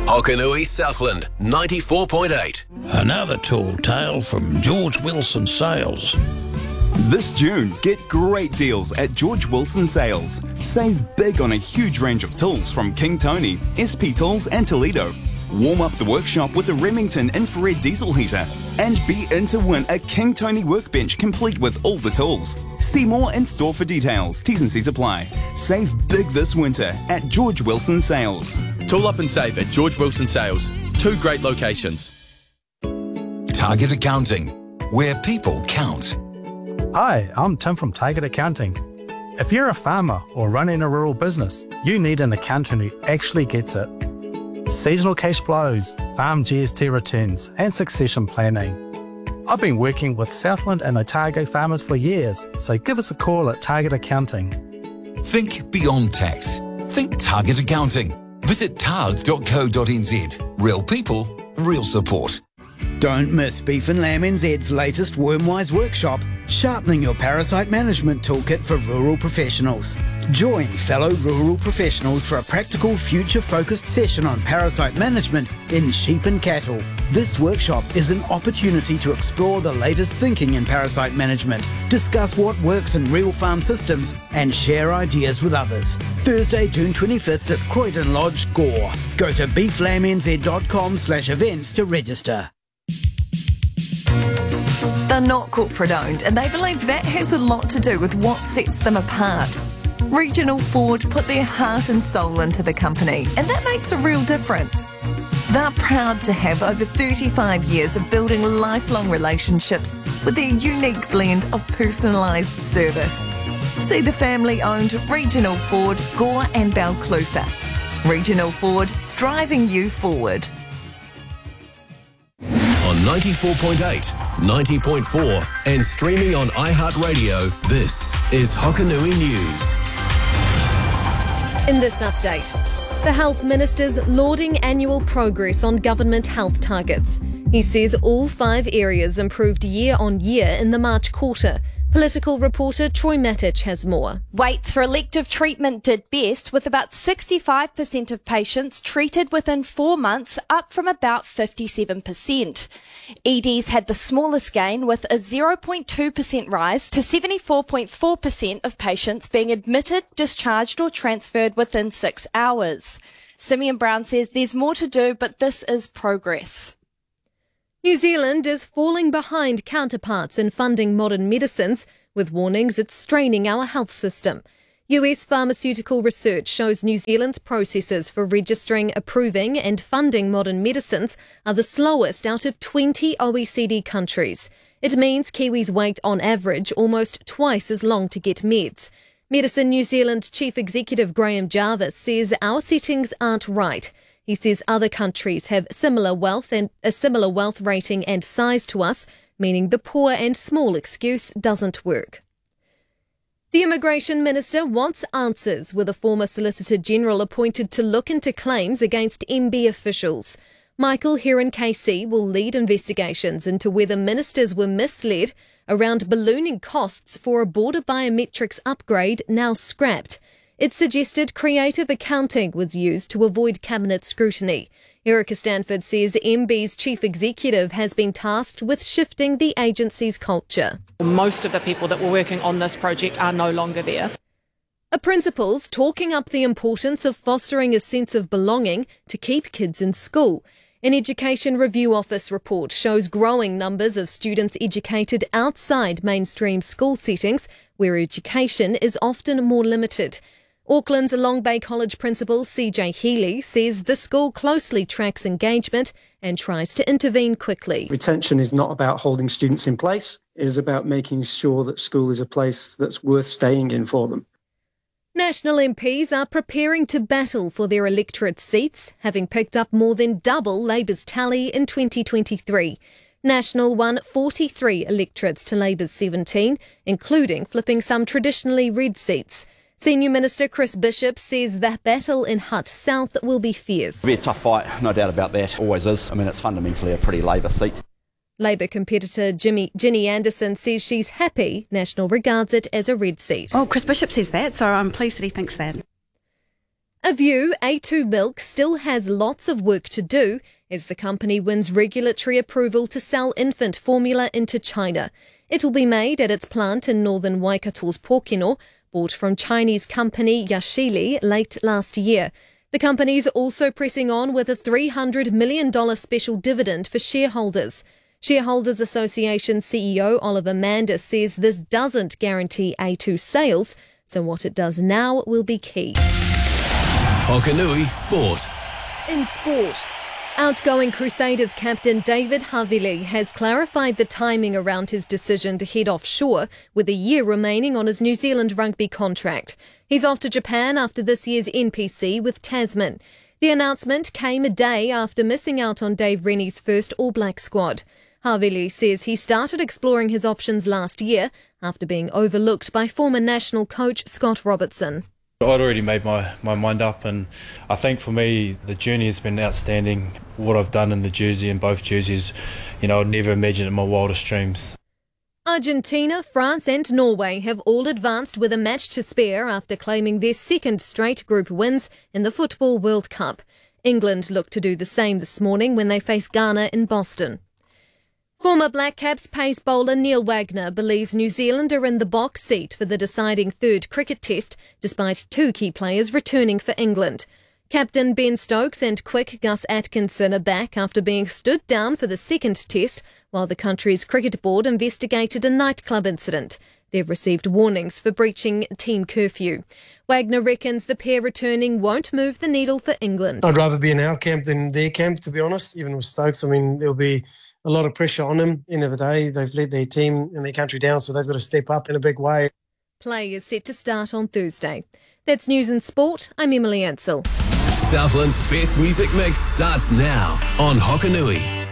Hokanui Southland 94.8. Another tall tale from George Wilson Sales. This June, get great deals at George Wilson Sales. Save big on a huge range of tools from King Tony, SP Tools and Toledo. Warm up the workshop with a Remington infrared diesel heater and be in to win a King Tony workbench complete with all the tools. See more in store for details. T's and C's apply. Save big this winter at George Wilson Sales. Tool up and save at George Wilson Sales. 2 great locations. Target Accounting, where people count. Hi, I'm Tim from Target Accounting. If you're a farmer or running a rural business, you need an accountant who actually gets it. Seasonal cash flows, farm GST returns, and succession planning. I've been working with Southland and Otago farmers for years, so give us a call at Target Accounting. Think beyond tax. Think Target Accounting. Visit targ.co.nz. Real people, real support. Don't miss Beef and Lamb NZ's latest Wormwise workshop, sharpening your parasite management toolkit for rural professionals. Join fellow rural professionals for a practical, future-focused session on parasite management in sheep and cattle. This workshop is an opportunity to explore the latest thinking in parasite management, discuss what works in real farm systems, and share ideas with others. Thursday, June 25th at Croydon Lodge, Gore. Go to beeflambnz.com/events to register. They're not corporate owned, and they believe that has a lot to do with what sets them apart. Regional Ford put their heart and soul into the company, and that makes a real difference. They're proud to have over 35 years of building lifelong relationships with their unique blend of personalised service. See the family-owned Regional Ford, Gore and Balclutha. Regional Ford, driving you forward. On 94.8, 90.4 and streaming on iHeartRadio, this is Hokanui News. In this update, the Health Minister's lauding annual progress on government health targets. He says all 5 areas improved year on year in the March quarter. Political reporter Troy Matic has more. Waits for elective treatment did best, with about 65% of patients treated within 4 months, up from about 57%. EDs had the smallest gain, with a 0.2% rise to 74.4% of patients being admitted, discharged or transferred within 6 hours. Simeon Brown says there's more to do, but this is progress. New Zealand is falling behind counterparts in funding modern medicines, with warnings it's straining our health system. US pharmaceutical research shows New Zealand's processes for registering, approving and funding modern medicines are the slowest out of 20 OECD countries. It means Kiwis wait on average almost twice as long to get meds. Medicine New Zealand Chief Executive Graham Jarvis says our settings aren't right. He says other countries have a similar wealth rating and size to us, meaning the poor and small excuse doesn't work. The Immigration Minister wants answers, with a former Solicitor General appointed to look into claims against MB officials. Michael Heron KC will lead investigations into whether ministers were misled around ballooning costs for a border biometrics upgrade now scrapped. It suggested creative accounting was used to avoid cabinet scrutiny. Erica Stanford says MB's chief executive has been tasked with shifting the agency's culture. Most of the people that were working on this project are no longer there. A principal's talking up the importance of fostering a sense of belonging to keep kids in school. An Education Review Office report shows growing numbers of students educated outside mainstream school settings, where education is often more limited. Auckland's Long Bay College principal CJ Healy says the school closely tracks engagement and tries to intervene quickly. Retention is not about holding students in place. It is about making sure that school is a place that's worth staying in for them. National MPs are preparing to battle for their electorate seats, having picked up more than double Labour's tally in 2023. National won 43 electorates to Labour's 17, including flipping some traditionally red seats. Senior Minister Chris Bishop says the battle in Hutt South will be fierce. It'll be a tough fight, no doubt about that. Always is. I mean, it's fundamentally a pretty Labour seat. Labour competitor Ginny Anderson says she's happy National regards it as a red seat. Oh, Chris Bishop says that, so I'm pleased that he thinks that. A View A2 Milk still has lots of work to do as the company wins regulatory approval to sell infant formula into China. It will be made at its plant in northern Waikato's Pōkeno, bought from Chinese company Yashili late last year. The company's also pressing on with a $300 million special dividend for shareholders. Shareholders Association CEO Oliver Mandis says this doesn't guarantee A2 sales, so what it does now will be key. Hokanui Sport. In sport, outgoing Crusaders captain David Havili has clarified the timing around his decision to head offshore with a year remaining on his New Zealand rugby contract. He's off to Japan after this year's NPC with Tasman. The announcement came a day after missing out on Dave Rennie's first All Black squad. Havili says he started exploring his options last year after being overlooked by former national coach Scott Robertson. I'd already made my mind up, and I think for me the journey has been outstanding. What I've done in the jersey, in both jerseys, I'd never imagined in my wildest dreams. Argentina, France and Norway have all advanced with a match to spare after claiming their second straight group wins in the Football World Cup. England looked to do the same this morning when they face Ghana in Boston. Former Black Caps pace bowler Neil Wagner believes New Zealand are in the box seat for the deciding third cricket test, despite two key players returning for England. Captain Ben Stokes and quick Gus Atkinson are back after being stood down for the second test, while the country's cricket board investigated a nightclub incident. They've received warnings for breaching team curfew. Wagner reckons the pair returning won't move the needle for England. I'd rather be in our camp than their camp, to be honest, even with Stokes. There'll be a lot of pressure on them. End of the day, they've let their team and their country down, so they've got to step up in a big way. Play is set to start on Thursday. That's News and Sport. I'm Emily Ansell. Southland's best music mix starts now on Hokanui.